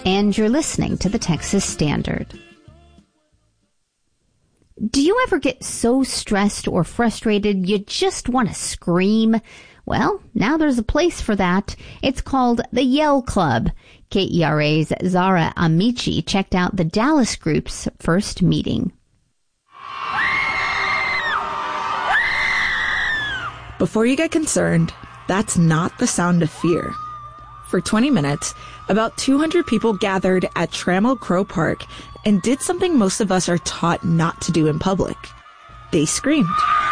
And you're listening to the Texas Standard. Do you ever get so stressed or frustrated you just want to scream? Well, now there's a place for that. It's called the Yell Club. KERA's Zara Amici checked out the Dallas group's first meeting. Before you get concerned, that's not the sound of fear. For 20 minutes, about 200 people gathered at Trammell Crow Park and did something most of us are taught not to do in public. They screamed.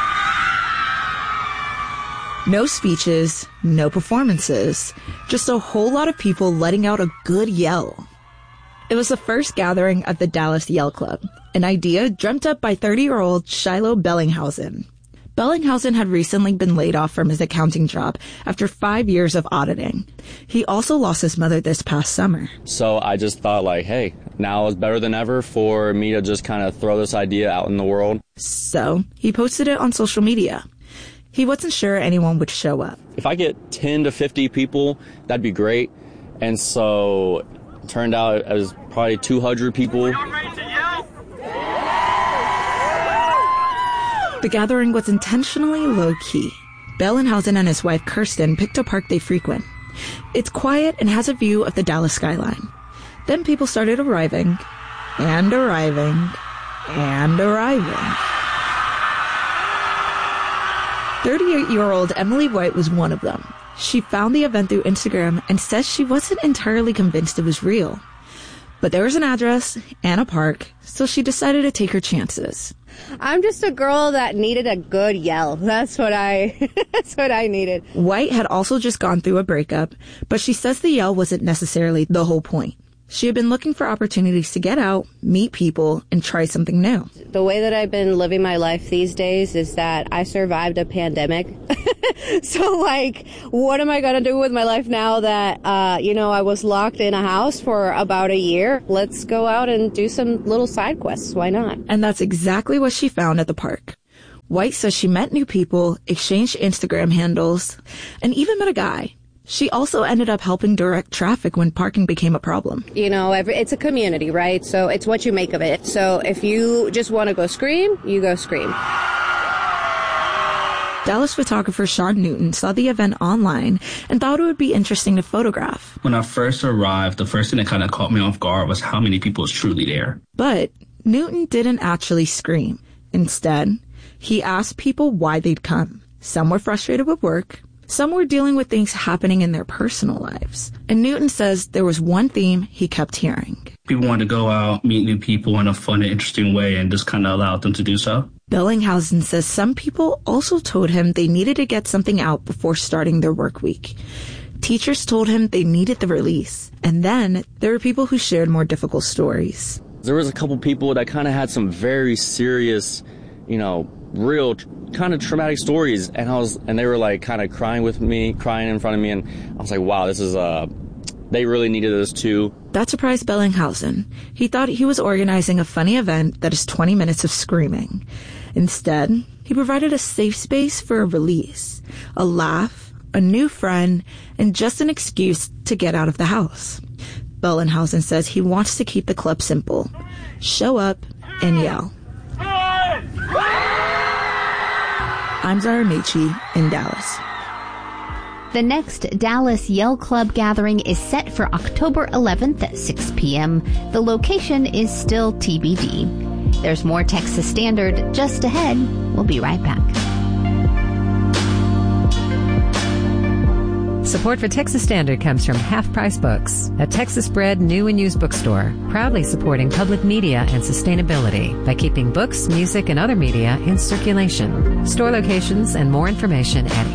No speeches, no performances, just a whole lot of people letting out a good yell. It was the first gathering of the Dallas Yell Club, an idea dreamt up by 30-year-old Shiloh Bellinghausen. Bellinghausen had recently been laid off from his accounting job after 5 years of auditing. He also lost his mother this past summer. So I just thought, like, hey, now is better than ever for me to just kind of throw this idea out in the world. So he posted it on social media. He wasn't sure anyone would show up. If I get 10 to 50 people, that'd be great. And so it turned out it was probably 200 people. The gathering was intentionally low-key. Bellinghausen and his wife Kirsten picked a park they frequent. It's quiet and has a view of the Dallas skyline. Then people started arriving, and arriving, and arriving. 38-year-old Emily White was one of them. She found the event through Instagram and says she wasn't entirely convinced it was real. But there was an address and a park, so she decided to take her chances. I'm just a girl that needed a good yell. That's what I needed. White had also just gone through a breakup, but she says the yell wasn't necessarily the whole point. She had been looking for opportunities to get out, meet people, and try something new. The way that I've been living my life these days is that I survived a pandemic. So, like, what am I going to do with my life now that, I was locked in a house for about a year? Let's go out and do some little side quests. Why not? And that's exactly what she found at the park. White says she met new people, exchanged Instagram handles, and even met a guy. She also ended up helping direct traffic when parking became a problem. It's a community, right? So it's what you make of it. So if you just want to go scream, you go scream. Dallas photographer Sean Newton saw the event online and thought it would be interesting to photograph. When I first arrived, the first thing that kind of caught me off guard was how many people was truly there. But Newton didn't actually scream. Instead, he asked people why they'd come. Some were frustrated with work. Some were dealing with things happening in their personal lives. And Newton says there was one theme he kept hearing. People wanted to go out, meet new people in a fun and interesting way, and just kind of allowed them to do so. Bellinghausen says some people also told him they needed to get something out before starting their work week. Teachers told him they needed the release. And then there were people who shared more difficult stories. There was a couple people that kind of had some very serious, real kind of traumatic stories, and they were like kind of crying in front of me, and I was like, wow, this is they really needed this too. That surprised Bellinghausen. He thought he was organizing a funny event that is 20 minutes of screaming. Instead, he provided a safe space for a release, a laugh, a new friend, and just an excuse to get out of the house. Bellinghausen says he wants to keep the club simple. Show up and yell. I'm Zara Amici in Dallas. The next Dallas Yell Club gathering is set for October 11th at 6 p.m. The location is still TBD. There's more Texas Standard just ahead. We'll be right back. Support for Texas Standard comes from Half Price Books, a Texas-bred new and used bookstore, proudly supporting public media and sustainability by keeping books, music, and other media in circulation. Store locations and more information at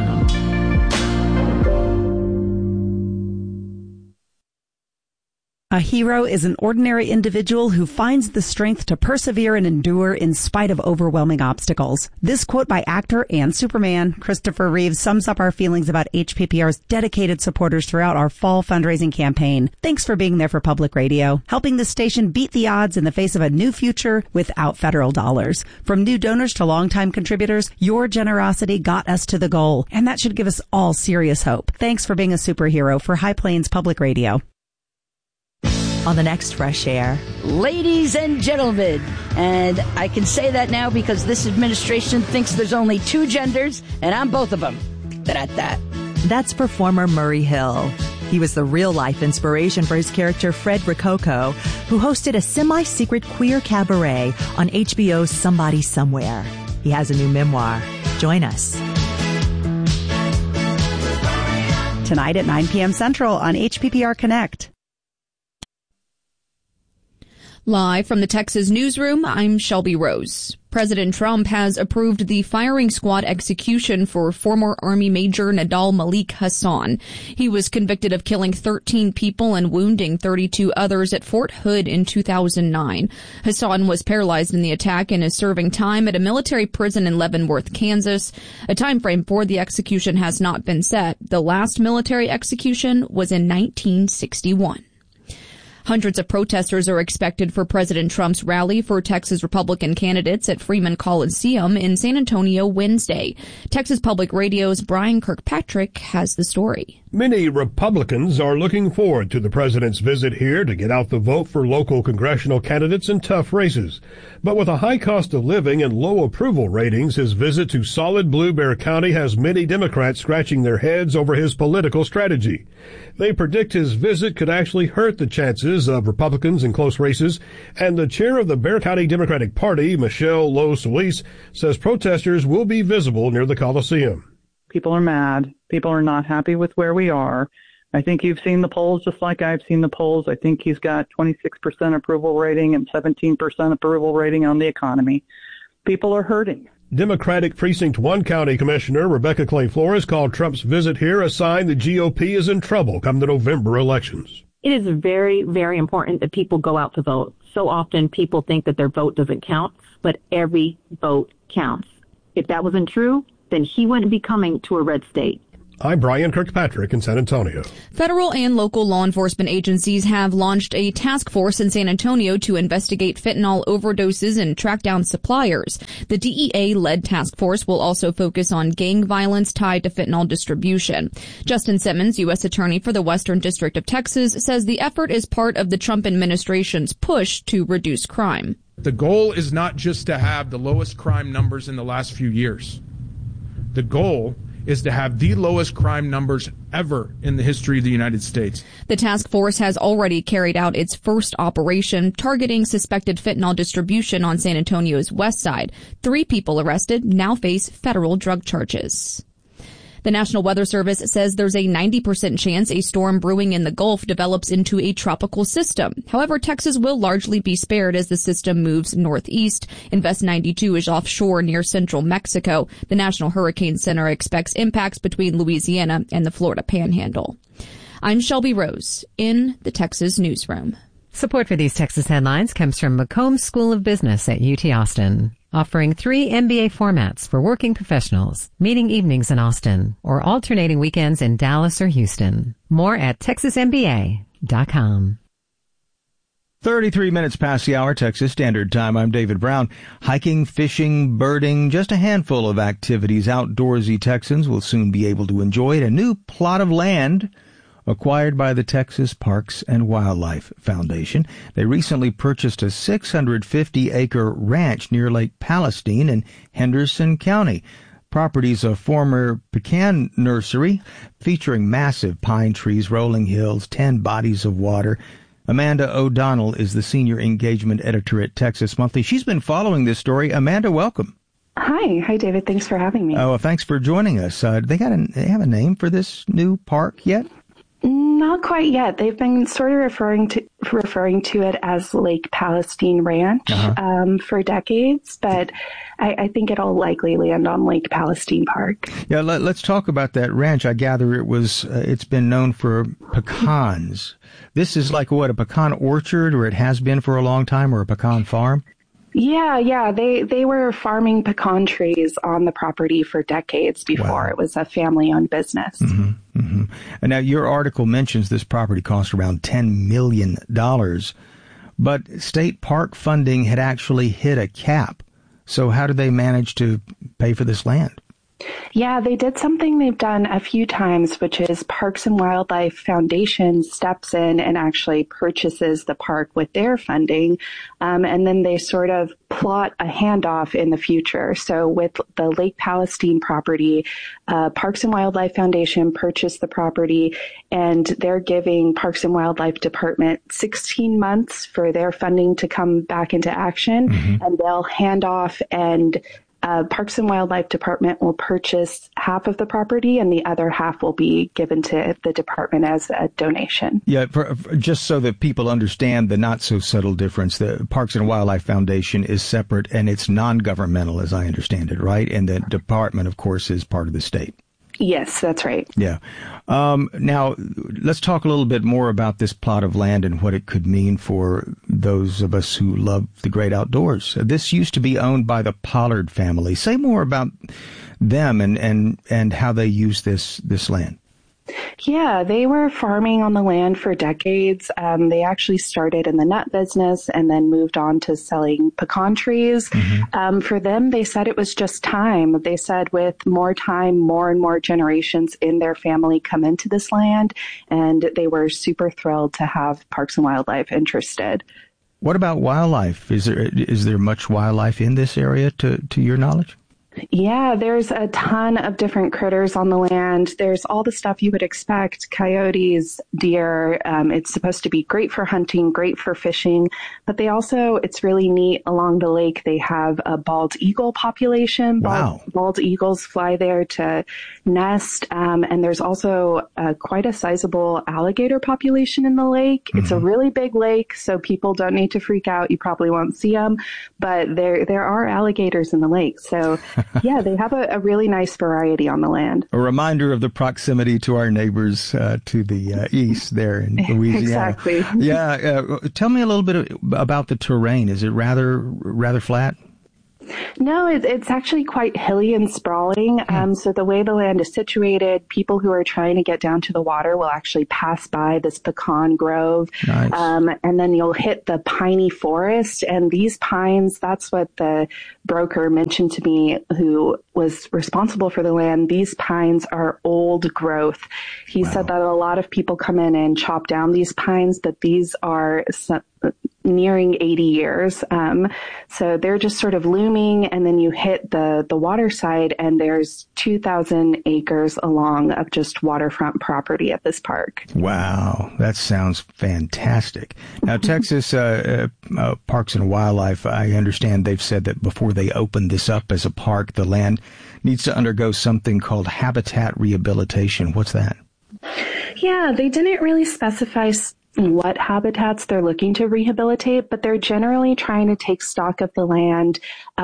hpb.com. A hero is an ordinary individual who finds the strength to persevere and endure in spite of overwhelming obstacles. This quote by actor and Superman Christopher Reeve sums up our feelings about HPPR's dedicated supporters throughout our fall fundraising campaign. Thanks for being there for public radio, helping the station beat the odds in the face of a new future without federal dollars. From new donors to longtime contributors, your generosity got us to the goal, and that should give us all serious hope. Thanks for being a superhero for High Plains Public Radio. On the next Fresh Air, ladies and gentlemen, and I can say that now because this administration thinks there's only two genders, and I'm both of them. That's performer Murray Hill. He was the real-life inspiration for his character Fred Rococo, who hosted a semi-secret queer cabaret on HBO's Somebody Somewhere. He has a new memoir. Join us. Tonight at 9 p.m. Central on HPPR Connect. Live from the Texas newsroom, I'm Shelby Rose. President Trump has approved the firing squad execution for former Army Major Nadal Malik Hassan. He was convicted of killing 13 people and wounding 32 others at Fort Hood in 2009. Hassan was paralyzed in the attack and is serving time at a military prison in Leavenworth, Kansas. A time frame for the execution has not been set. The last military execution was in 1961. Hundreds of protesters are expected for President Trump's rally for Texas Republican candidates at Freeman Coliseum in San Antonio Wednesday. Texas Public Radio's Brian Kirkpatrick has the story. Many Republicans are looking forward to the president's visit here to get out the vote for local congressional candidates in tough races. But with a high cost of living and low approval ratings, his visit to solid blue Bexar County has many Democrats scratching their heads over his political strategy. They predict his visit could actually hurt the chances of Republicans in close races, and the chair of the Bexar County Democratic Party, Michelle Lowe Solis, says protesters will be visible near the Coliseum. People are mad. People are not happy with where we are. I think you've seen the polls just like I've seen the polls. I think he's got 26% approval rating and 17% approval rating on the economy. People are hurting. Democratic Precinct 1 County Commissioner Rebecca Clay Flores called Trump's visit here a sign the GOP is in trouble come the November elections. It is very, very important that people go out to vote. So often people think that their vote doesn't count, but every vote counts. If that wasn't true, then he wouldn't be coming to a red state. I'm Brian Kirkpatrick in San Antonio. Federal and local law enforcement agencies have launched a task force in San Antonio to investigate fentanyl overdoses and track down suppliers. The DEA-led task force will also focus on gang violence tied to fentanyl distribution. Justin Simmons, U.S. Attorney for the Western District of Texas, says the effort is part of the Trump administration's push to reduce crime. The goal is not just to have the lowest crime numbers in the last few years. The goal is to have the lowest crime numbers ever in the history of the United States. The task force has already carried out its first operation targeting suspected fentanyl distribution on San Antonio's west side. 3 people arrested now face federal drug charges. The National Weather Service says there's a 90% chance a storm brewing in the Gulf develops into a tropical system. However, Texas will largely be spared as the system moves northeast. Invest 92 is offshore near central Mexico. The National Hurricane Center expects impacts between Louisiana and the Florida Panhandle. I'm Shelby Rose in the Texas Newsroom. Support for these Texas headlines comes from McCombs School of Business at UT Austin, offering 3 MBA formats for working professionals, meeting evenings in Austin, or alternating weekends in Dallas or Houston. More at texasmba.com. 33 minutes past the hour, Texas Standard Time. I'm David Brown. Hiking, fishing, birding, just a handful of activities outdoorsy Texans will soon be able to enjoy at a new plot of land acquired by the Texas Parks and Wildlife Foundation. They recently purchased a 650-acre ranch near Lake Palestine in Henderson County. Property's a former pecan nursery featuring massive pine trees, rolling hills, 10 bodies of water. Amanda O'Donnell is the senior engagement editor at Texas Monthly. She's been following this story. Amanda, welcome. Hi, David. Thanks for having me. Oh, well, thanks for joining us. They have a name for this new park yet? Not quite yet. They've been sort of referring to it as Lake Palestine Ranch for decades, but I think it'll likely land on Lake Palestine Park. Yeah, let's talk about that ranch. I gather it's been known for pecans. This is like what, a pecan orchard, or it has been for a long time, or a pecan farm? Yeah. They were farming pecan trees on the property for decades before it was a family-owned business. And now your article mentions this property cost around $10 million, but state park funding had actually hit a cap. So how did they manage to pay for this land? Yeah, they did something they've done a few times, which is Parks and Wildlife Foundation steps in and actually purchases the park with their funding. And then they sort of plot a handoff in the future. So with the Lake Palestine property, Parks and Wildlife Foundation purchased the property, and they're giving Parks and Wildlife Department 16 months for their funding to come back into action, and they'll hand off, and Parks and Wildlife Department will purchase half of the property, and the other half will be given to the department as a donation. Yeah, just so that people understand the not so subtle difference, the Parks and Wildlife Foundation is separate and it's non-governmental, as I understand it, right? And the department, of course, is part of the state. Yes, that's right. Yeah. Now, let's talk a little bit more about this plot of land and what it could mean for those of us who love the great outdoors. This used to be owned by the Pollard family. Say more about them and how they use this land. Yeah, they were farming on the land for decades. They actually started in the nut business and then moved on to selling pecan trees. For them, they said it was just time. They said with more time, more and more generations in their family come into this land, and they were super thrilled to have Parks and Wildlife interested. What about wildlife? Is there much wildlife in this area to your knowledge? Yeah, there's a ton of different critters on the land. There's all the stuff you would expect: coyotes, deer. It's supposed to be great for hunting, great for fishing, but it's really neat. Along the lake, they have a bald eagle population. Wow. Bald eagles fly there to nest. And there's also quite a sizable alligator population in the lake. It's a really big lake, so people don't need to freak out. You probably won't see them, but there are alligators in the lake. So yeah, they have a really nice variety on the land. A reminder of the proximity to our neighbors to the east there in Louisiana. Exactly. Yeah. Tell me a little bit about the terrain. Is it rather flat? No, it's actually quite hilly and sprawling. So the way the land is situated, people who are trying to get down to the water will actually pass by this pecan grove. Nice. And then you'll hit the piney forest. And these pines, that's what the broker mentioned to me, who was responsible for the land. These pines are old growth. He said that a lot of people come in and chop down these pines, but these are nearing 80 years. So they're just sort of looming, and then you hit the water side, and there's 2,000 acres along of just waterfront property at this park. Wow, that sounds fantastic. Now, Texas Parks and Wildlife, I understand they've said that before they open this up as a park, the land needs to undergo something called habitat rehabilitation. What's that? Yeah, they didn't really specify what habitats they're looking to rehabilitate, but they're generally trying to take stock of the land,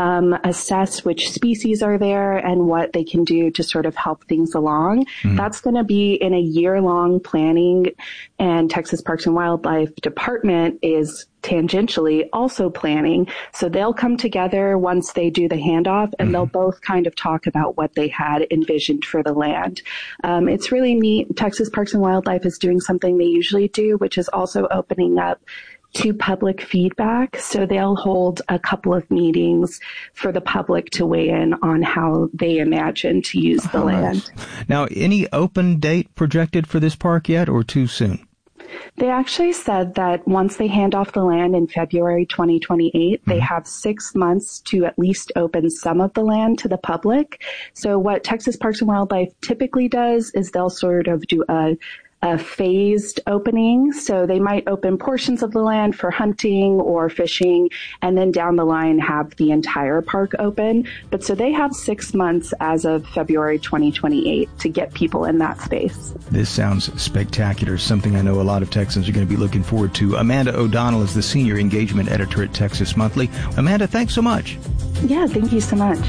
assess which species are there and what they can do to sort of help things along. That's going to be in a year-long planning, and Texas Parks and Wildlife Department is tangentially also planning. So they'll come together once they do the handoff, and they'll both kind of talk about what they had envisioned for the land. It's really neat. Texas Parks and Wildlife is doing something they usually do, which is also opening up to public feedback. So they'll hold a couple of meetings for the public to weigh in on how they imagine to use the land. Now, any open date projected for this park yet, or too soon? They actually said that once they hand off the land in February 2028, they have 6 months to at least open some of the land to the public. So what Texas Parks and Wildlife typically does is they'll sort of do a a phased opening. So they might open portions of the land for hunting or fishing, and then down the line have the entire park open. But so they have 6 months as of February 2028 to get people in that space. This sounds spectacular, something I know a lot of Texans are going to be looking forward to. Amanda O'Donnell is the Senior Engagement Editor at Texas Monthly. Amanda, thanks so much. Yeah, thank you so much.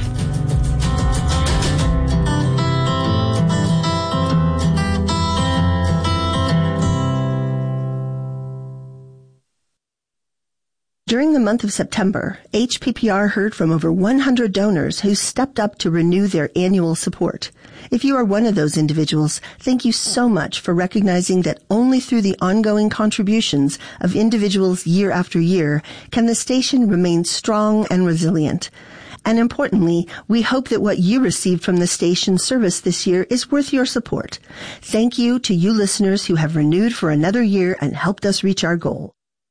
During the month of September, HPPR heard from over 100 donors who stepped up to renew their annual support. If you are one of those individuals, thank you so much for recognizing that only through the ongoing contributions of individuals year after year can the station remain strong and resilient. And importantly, we hope that what you received from the station's service this year is worth your support. Thank you to you listeners who have renewed for another year and helped us reach our goal.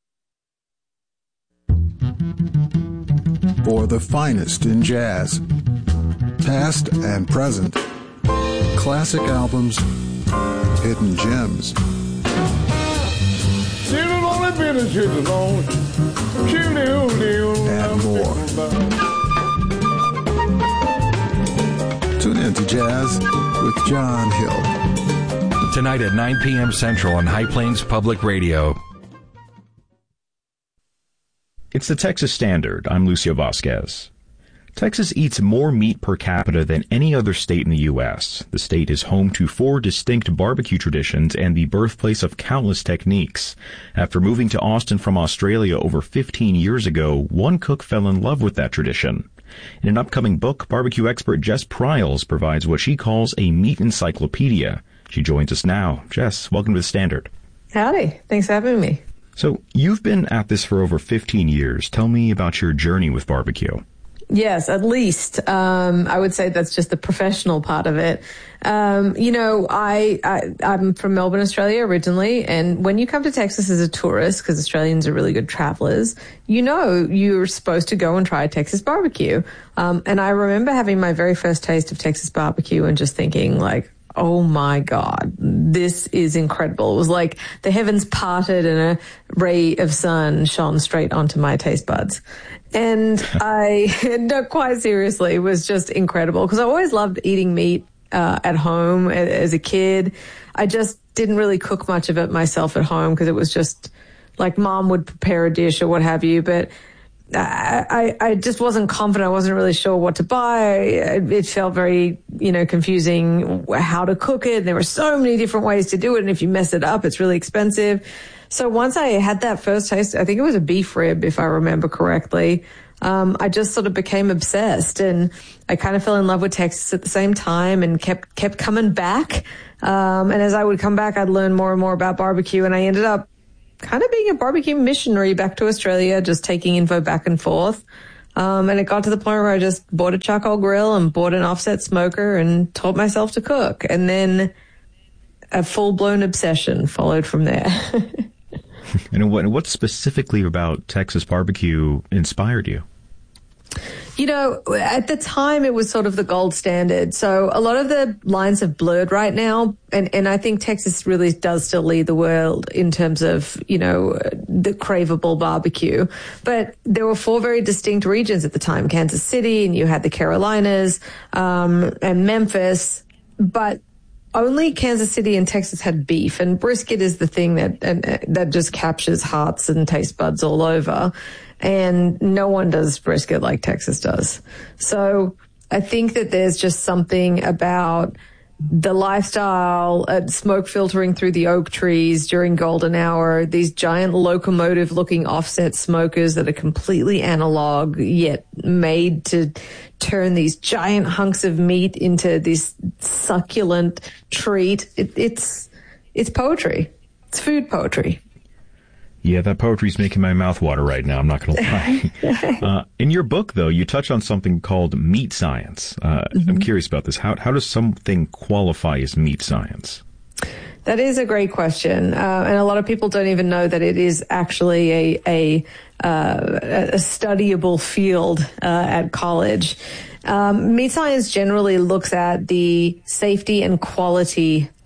For the finest in jazz, past and present, classic albums, hidden gems, and more. Tune in to Jazz with John Hill. Tonight at 9 p.m. Central on High Plains Public Radio. It's the Texas Standard. I'm Lucio Vasquez. Texas eats more meat per capita than any other state in the U.S. The state is home to 4 distinct barbecue traditions and the birthplace of countless techniques. After moving to Austin from Australia over 15 years ago, one cook fell in love with that tradition. In an upcoming book, barbecue expert Jess Pryles provides what she calls a meat encyclopedia. She joins us now. Jess, welcome to the Standard. Howdy. Thanks for having me. So, you've been at this for over 15 years. Tell me about your journey with barbecue. Yes, at least. I would say that's just the professional part of it. I'm from Melbourne, Australia originally, and when you come to Texas as a tourist, because Australians are really good travelers, you're supposed to go and try Texas barbecue. And I remember having my very first taste of Texas barbecue and just thinking, like, oh my God, this is incredible. It was like the heavens parted and a ray of sun shone straight onto my taste buds. And no, quite seriously, it was just incredible because I always loved eating meat at home as a kid. I just didn't really cook much of it myself at home because it was just like mom would prepare a dish or what have you, but I just wasn't confident. I wasn't really sure what to buy. It felt very, confusing how to cook it. There were so many different ways to do it. And if you mess it up, it's really expensive. So once I had that first taste, I think it was a beef rib, if I remember correctly. I just sort of became obsessed, and I kind of fell in love with Texas at the same time and kept coming back. And as I would come back, I'd learn more and more about barbecue, and I ended up kind of being a barbecue missionary back to Australia, just taking info back and forth. And it got to the point where I just bought a charcoal grill and bought an offset smoker and taught myself to cook. And then a full-blown obsession followed from there. And what specifically about Texas barbecue inspired you? At the time, it was sort of the gold standard. So a lot of the lines have blurred right now. And I think Texas really does still lead the world in terms of, the craveable barbecue. But there were 4 very distinct regions at the time, Kansas City, and you had the Carolinas, and Memphis. But only Kansas City and Texas had beef, and brisket is the thing that just captures hearts and taste buds all over. And no one does brisket like Texas does. So I think that there's just something about the lifestyle, smoke filtering through the oak trees during golden hour, these giant locomotive-looking offset smokers that are completely analog, yet made to turn these giant hunks of meat into this succulent treat. It's poetry. It's food poetry. Yeah, that poetry's making my mouth water right now. I'm not going to lie. In your book, though, you touch on something called meat science. I'm curious about this. How does something qualify as meat science? That is a great question. And a lot of people don't even know that it is actually a studyable field at college. Meat science generally looks at the safety and quality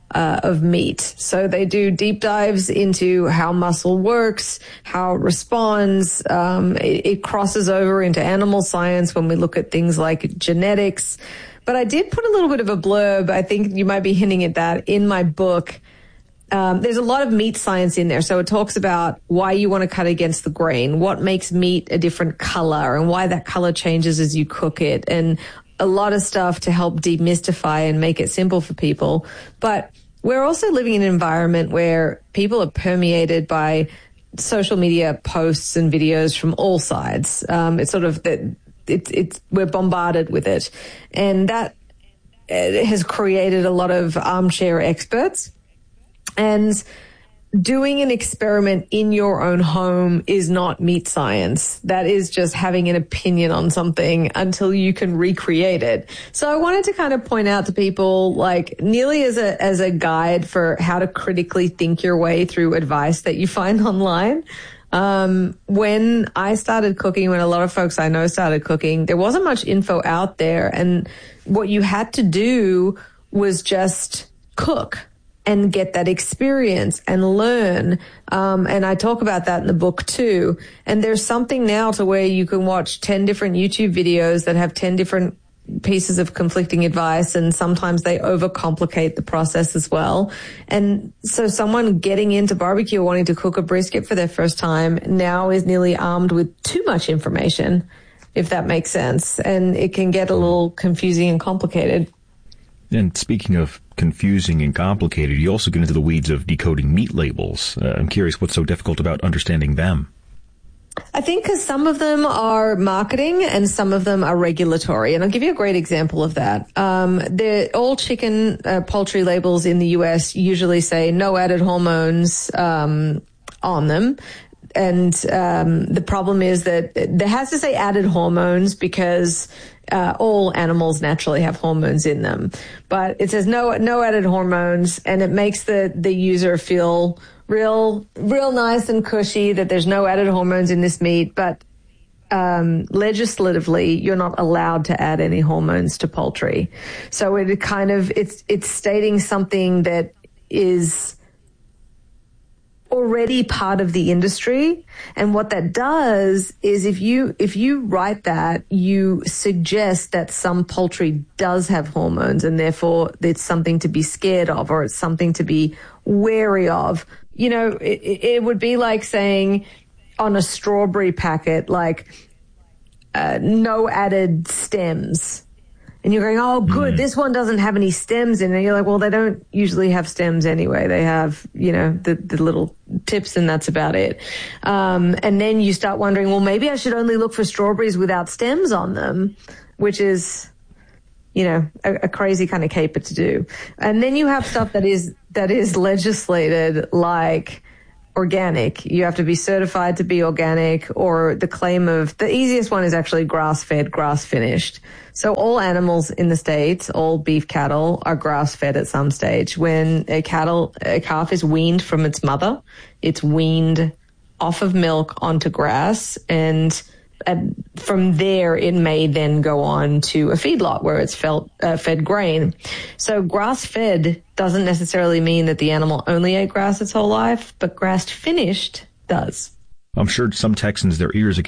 of meat. So they do deep dives into how muscle works, how it responds. It crosses over into animal science when we look at things like genetics. But I did put a little bit of a blurb, I think you might be hinting at that, in my book. There's a lot of meat science in there. So it talks about why you want to cut against the grain, what makes meat a different color, and why that color changes as you cook it, and a lot of stuff to help demystify and make it simple for people. But we're also living in an environment where people are permeated by social media posts and videos from all sides. It's sort of that we're bombarded with it. And that has created a lot of armchair experts. And doing an experiment in your own home is not meat science. That is just having an opinion on something until you can recreate it. So I wanted to kind of point out to people, like, nearly as a guide for how to critically think your way through advice that you find online. When I started cooking, when a lot of folks I know started cooking, there wasn't much info out there. And what you had to do was just cook and get that experience and learn. And I talk about that in the book too. And there's something now to where you can watch 10 different YouTube videos that have 10 different pieces of conflicting advice, and sometimes they overcomplicate the process as well. And so someone getting into barbecue, wanting to cook a brisket for their first time, now is nearly armed with too much information, if that makes sense. And it can get a little confusing and complicated. And speaking of confusing and complicated, you also get into the weeds of decoding meat labels. I'm curious, what's so difficult about understanding them? I think because some of them are marketing and some of them are regulatory. And I'll give you a great example of that. All chicken, poultry labels in the U.S. usually say no added hormones on them. And the problem is that there has to say added hormones because all animals naturally have hormones in them. But it says no added hormones, and it makes the user feel real nice and cushy that there's no added hormones in this meat. But legislatively, you're not allowed to add any hormones to poultry. So it's stating something that is already part of the industry. And what that does is if you write that, you suggest that some poultry does have hormones, and therefore it's something to be scared of, or it's something to be wary of. You know, it would be like saying on a strawberry packet, like, no added stems. And you're going, oh, good, this one doesn't have any stems in it. And you're like, well, they don't usually have stems anyway. They have, the little tips, and that's about it. And then you start wondering, well, maybe I should only look for strawberries without stems on them, which is, a crazy kind of caper to do. And then you have stuff that is legislated, like organic. You have to be certified to be organic, or the easiest one is actually grass-fed, grass-finished. So all animals in the States, all beef cattle, are grass-fed at some stage. When a calf is weaned from its mother, it's weaned off of milk onto grass, and from there it may then go on to a feedlot where it's fed grain. So grass-fed doesn't necessarily mean that the animal only ate grass its whole life, but grass-finished does. I'm sure some Texans, their ears are